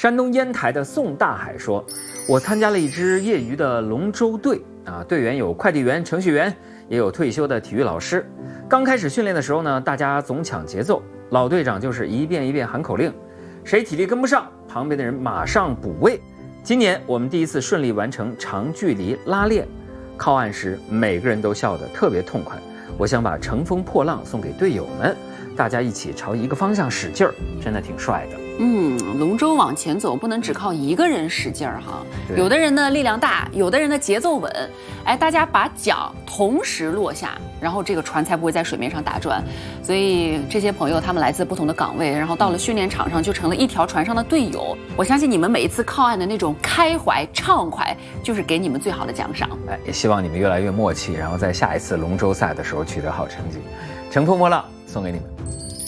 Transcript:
山东烟台的宋大海说：“我参加了一支业余的龙舟队啊，队员有快递员、程序员，也有退休的体育老师。刚开始训练的时候呢，大家总抢节奏，老队长就是一遍一遍喊口令，谁体力跟不上，旁边的人马上补位。今年我们第一次顺利完成长距离拉练，靠岸时每个人都笑得特别痛快。我想把乘风破浪送给队友们，大家一起朝一个方向使劲儿，真的挺帅的。” 龙舟往前走不能只靠一个人使劲儿哈，有的人呢力量大，有的人的节奏稳，哎，大家把桨同时落下，然后这个船才不会在水面上打转。所以这些朋友他们来自不同的岗位，然后到了训练场上就成了一条船上的队友。我相信你们每一次靠岸的那种开怀畅快，就是给你们最好的奖赏。 哎，也希望你们越来越默契，然后在下一次龙舟赛的时候取得好成绩。乘风破浪送给你们。